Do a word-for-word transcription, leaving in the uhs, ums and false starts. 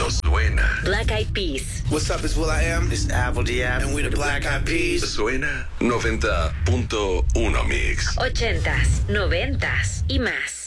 Suena. Black Eyed Peas. What's up, it's Will I Am. This is Apple D F. And we the Black Eyed Peas. Suena noventa punto uno Mix. Ochentas, noventas y más.